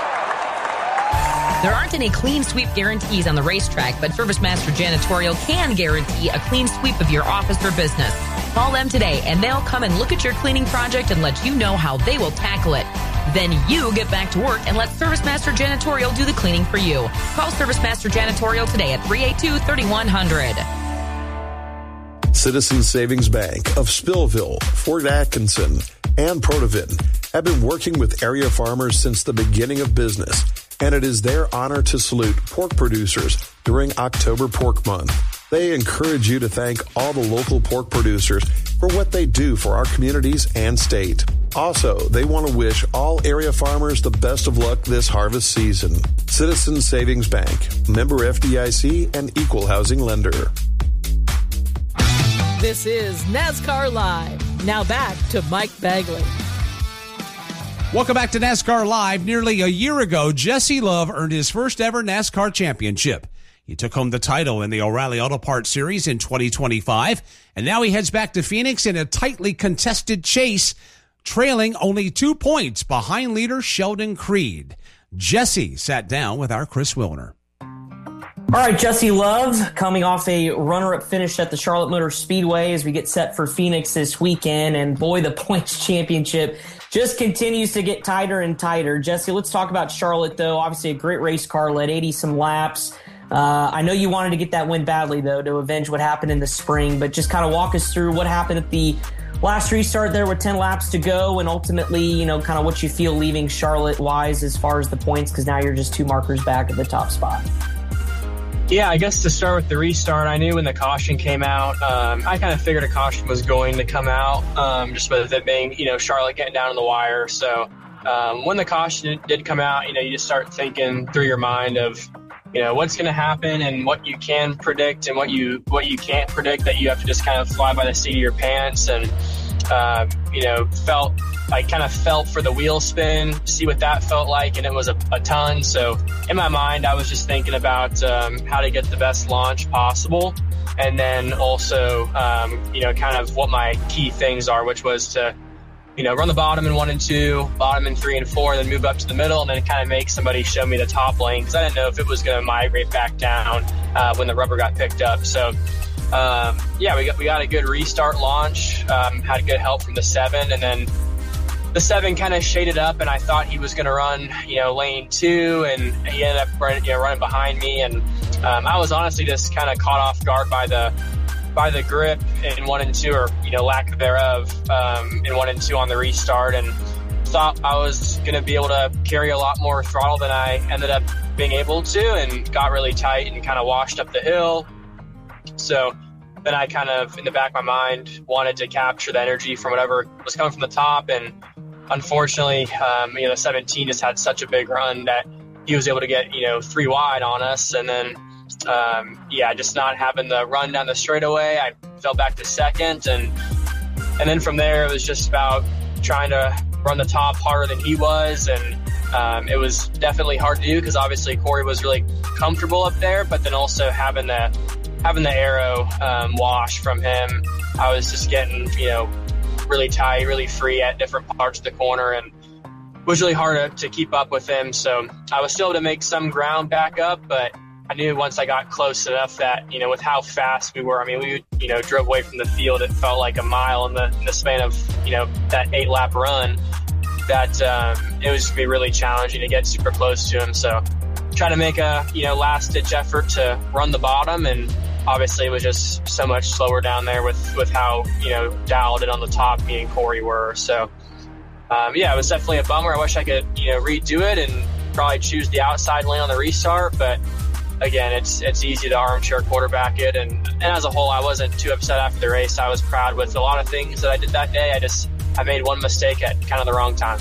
There aren't any clean sweep guarantees on the racetrack, but ServiceMaster Janitorial can guarantee a clean sweep of your office or business. Call them today, and they'll come and look at your cleaning project and let you know how they will tackle it. Then you get back to work and let ServiceMaster Janitorial do the cleaning for you. Call ServiceMaster Janitorial today at three eight two, three one zero zero. Citizens Savings Bank of Spillville, Fort Atkinson, and Protivin have been working with area farmers since the beginning of business, and it is their honor to salute pork producers during October Pork Month. They encourage you to thank all the local pork producers for what they do for our communities and state. Also, they want to wish all area farmers the best of luck this harvest season. Citizens Savings Bank, member F D I C and equal housing lender. This is NASCAR Live. Now back to Mike Bagley. Welcome back to NASCAR Live. Nearly a year ago, Jesse Love earned his first ever NASCAR championship. He took home the title in the O'Reilly Auto Parts Series in twenty twenty-five, and now he heads back to Phoenix in a tightly contested chase, trailing only two points behind leader Sheldon Creed. Jesse sat down with our Chris Wilner. All right, Jesse Love coming off a runner-up finish at the Charlotte Motor Speedway as we get set for Phoenix this weekend, and boy, the points championship just continues to get tighter and tighter. Jesse, let's talk about Charlotte, though. Obviously a great race car, led eighty-some laps. Uh, I know you wanted to get that win badly, though, to avenge what happened in the spring, but just kind of walk us through what happened at the last restart there with ten laps to go, and ultimately, you know, kind of what you feel leaving Charlotte-wise as far as the points, because now you're just two markers back at the top spot. Yeah, I guess to start with the restart, I knew when the caution came out, um, I kind of figured a caution was going to come out, um, just with it being, you know, Charlotte getting down on the wire. So um, when the caution did come out, you know, you just start thinking through your mind of, you know, what's going to happen and what you can predict and what you what you can't predict, that you have to just kind of fly by the seat of your pants. And, uh, you know, felt I kind of felt for the wheel spin, see what that felt like, and it was a, a ton. So in my mind, I was just thinking about um, how to get the best launch possible. And then also, um, you know, kind of what my key things are, which was to, you know, run the bottom in one and two, bottom in three and four, then move up to the middle, and then kind of make somebody show me the top lane, because I didn't know if it was going to migrate back down uh, when the rubber got picked up. So, um, yeah, we got we got a good restart launch, um, had good help from the seven, and then the seven kind of shaded up, and I thought he was going to run, you know, lane two, and he ended up running, you know, running behind me, and um, I was honestly just kind of caught off guard by the by the grip in one and two, or, you know, lack thereof um, in one and two on the restart, and thought I was going to be able to carry a lot more throttle than I ended up being able to, and got really tight and kind of washed up the hill. So then I kind of, in the back of my mind, wanted to capture the energy from whatever was coming from the top, and unfortunately, um, you know, the seventeen just had such a big run that he was able to get, you know, three wide on us, and then Um, yeah, just not having the run down the straightaway, I fell back to second, and and then from there it was just about trying to run the top harder than he was, and um, it was definitely hard to do because obviously Corey was really comfortable up there, but then also having the having the aero um, wash from him, I was just getting, you know, really tight, really free at different parts of the corner, and it was really hard to, to keep up with him. So I was still able to make some ground back up, but I knew once I got close enough that, you know, with how fast we were, I mean, we, you know, drove away from the field. It felt like a mile in the, in the span of, you know, that eight lap run, that um, it was going to be really challenging to get super close to him. So try to make a, you know, last ditch effort to run the bottom. And obviously it was just so much slower down there with, with how, you know, dialed in on the top me and Corey were. So, um, yeah, it was definitely a bummer. I wish I could, you know, redo it and probably choose the outside lane on the restart, but again, it's it's easy to armchair quarterback it, and, and as a whole, I wasn't too upset after the race. I was proud with a lot of things that I did that day. I just I made one mistake at kind of the wrong time.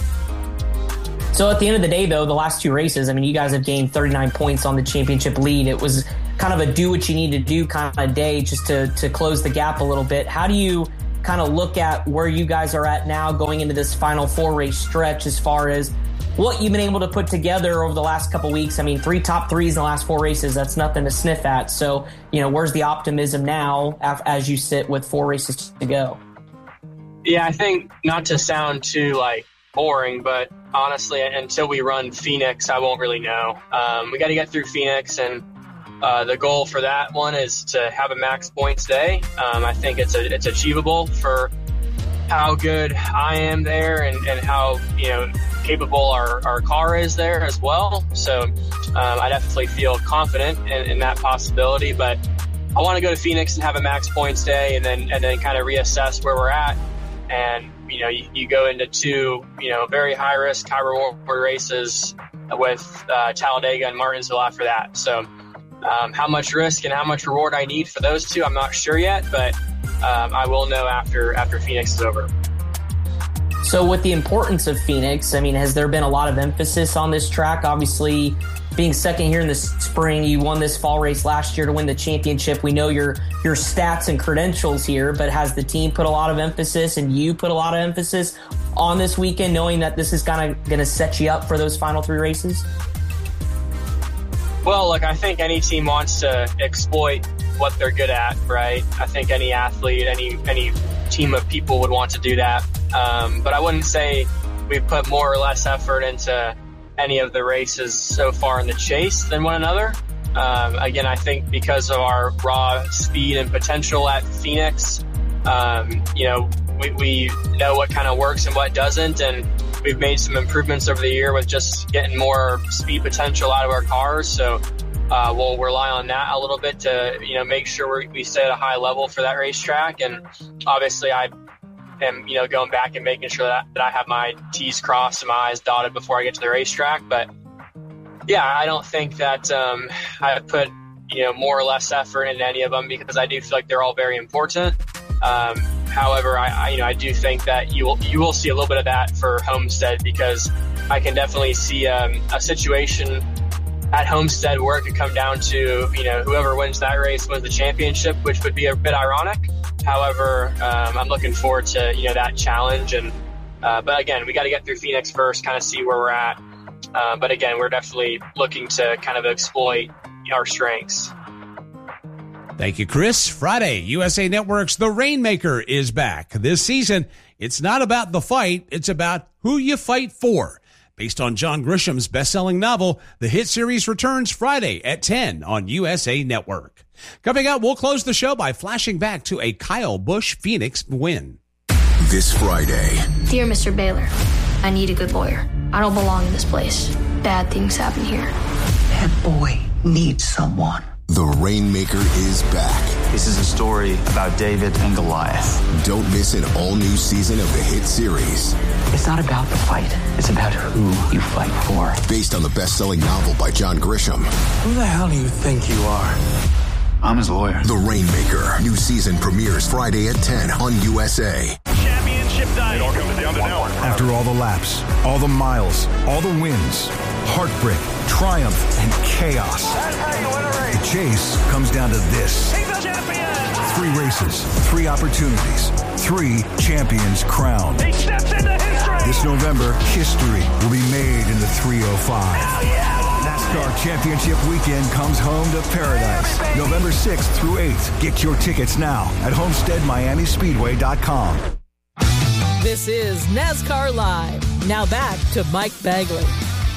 So at the end of the day, though, the last two races, I mean, you guys have gained thirty-nine points on the championship lead. It was kind of a do what you need to do kind of day just to to close the gap a little bit. How do you kind of look at where you guys are at now going into this final four race stretch as far as what you've been able to put together over the last couple weeks? I mean, three top threes in the last four races, that's nothing to sniff at. So, you know, where's the optimism now as you sit with four races to go? Yeah, I think, not to sound too, like, boring, but honestly, until we run Phoenix, I won't really know. Um, we got to get through Phoenix, and uh, the goal for that one is to have a max points day. Um, I think it's a, it's achievable for how good I am there and, and how, you know, capable our, our car is there as well. So um, I definitely feel confident in, in that possibility, but I want to go to Phoenix and have a max points day and then and then kind of reassess where we're at. And, you know, you, you go into two, you know, very high risk, high reward races with uh, Talladega and Martinsville after that. So um, how much risk and how much reward I need for those two, I'm not sure yet, but um, I will know after after Phoenix is over. So with the importance of Phoenix, I mean, has there been a lot of emphasis on this track? Obviously, being second here in the spring, you won this fall race last year to win the championship. We know your your stats and credentials here, but has the team put a lot of emphasis and you put a lot of emphasis on this weekend, knowing that this is kind of going to set you up for those final three races? Well, look, I think any team wants to exploit what they're good at, right? I think any athlete, any any team of people would want to do that. Um, but I wouldn't say we've put more or less effort into any of the races so far in the chase than one another. Um, again, I think because of our raw speed and potential at Phoenix, um, you know, we, we know what kind of works and what doesn't, and we've made some improvements over the year with just getting more speed potential out of our cars. So uh, we'll rely on that a little bit to, you know, make sure we we stay at a high level for that racetrack. And obviously I am, you know, going back and making sure that, that I have my T's crossed and my I's dotted before I get to the racetrack. But yeah, I don't think that um, I've put, you know, more or less effort into any of them because I do feel like they're all very important. Um, however, I, I, you know, I do think that you will, you will see a little bit of that for Homestead because I can definitely see um, a situation at Homestead where it could come down to, you know, whoever wins that race wins the championship, which would be a bit ironic. However, um, I'm looking forward to, you know, that challenge. And, uh, but again, we got to get through Phoenix first, kind of see where we're at. Uh, but again, we're definitely looking to kind of exploit our strengths. Thank you, Chris. Friday, U S A Network's The Rainmaker is back. This season, it's not about the fight, it's about who you fight for. Based on John Grisham's best-selling novel, the hit series returns Friday at ten on U S A Network. Coming up, we'll close the show by flashing back to a Kyle Busch Phoenix win. This Friday. Dear Mister Baylor, I need a good lawyer. I don't belong in this place. Bad things happen here. That boy needs someone. The Rainmaker is back. This is a story about David and Goliath. Don't miss an all-new season of the hit series. It's not about the fight. It's about who you fight for. Based on the best-selling novel by John Grisham. Who the hell do you think you are? I'm his lawyer. The Rainmaker. New season premieres Friday at ten on U S A. Championship night. It all comes down to now. After all the laps, all the miles, all the wins, heartbreak, triumph, and chaos. That's how you win a race. The chase comes down to this. He's the champion. Three races, three opportunities, three champions crowned. He steps into history. This November, history will be made in the three oh five. Hell yeah! NASCAR Championship Weekend comes home to paradise. November sixth through eighth. Get your tickets now at homestead miami speedway dot com. This is NASCAR Live. Now back to Mike Bagley.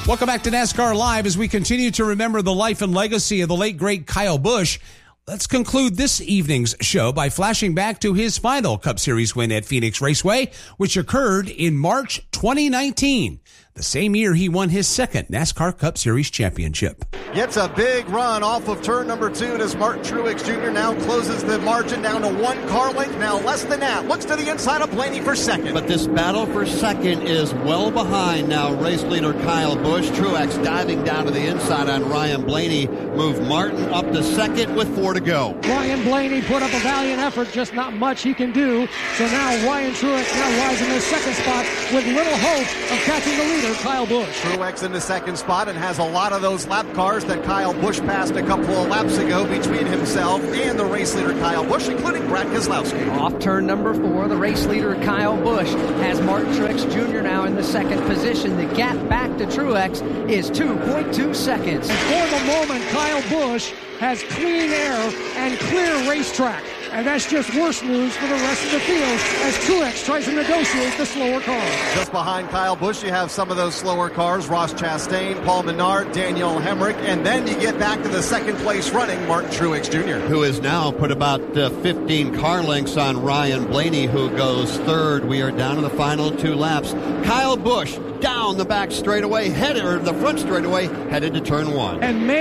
Welcome back to NASCAR Live as we continue to remember the life and legacy of the late, great Kyle Busch. Let's conclude this evening's show by flashing back to his final Cup Series win at Phoenix Raceway, which occurred in March twenty nineteen, the same year he won his second NASCAR Cup Series championship. Gets a big run off of turn number two as Martin Truex Junior now closes the margin down to one car length, now less than that. Looks to the inside of Blaney for second. But this battle for second is well behind now. Race leader Kyle Busch. Truex diving down to the inside on Ryan Blaney. Move Martin up to second with four to go. Ryan Blaney put up a valiant effort, just not much he can do. So now Ryan Truex now lies in the second spot with little hope of catching the leader, Kyle Busch. Truex in the second spot and has a lot of those lap cars that Kyle Busch passed a couple of laps ago between himself and the race leader Kyle Busch, including Brad Keselowski. Off turn number four, the race leader Kyle Busch has Martin Truex Junior now in the second position. The gap back to Truex is two point two seconds. And for the moment, Kyle Busch has clean air and clear racetrack. And that's just worse news for the rest of the field as Truex tries to negotiate the slower car. Just behind Kyle Busch, you have some of those slower cars, Ross Chastain, Paul Menard, Daniel Hemrick, and then you get back to the second place running Martin Truex Junior Who has now put about uh, fifteen car lengths on Ryan Blaney, who goes third. We are down to the final two laps. Kyle Busch down the back straightaway, headed, or the front straightaway, headed to turn one. And